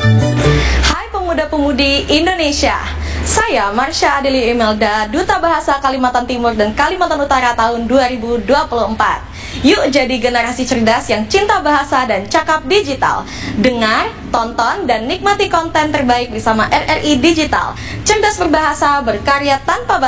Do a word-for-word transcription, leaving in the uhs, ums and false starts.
Hai pemuda-pemudi Indonesia, saya Marsha Adeli Imelda, Duta Bahasa Kalimantan Timur dan Kalimantan Utara tahun dua ribu dua puluh empat. Yuk jadi generasi cerdas yang cinta bahasa dan cakap digital. Dengar, tonton, dan nikmati konten terbaik bersama R R I Digital. Cerdas berbahasa, berkarya tanpa batas.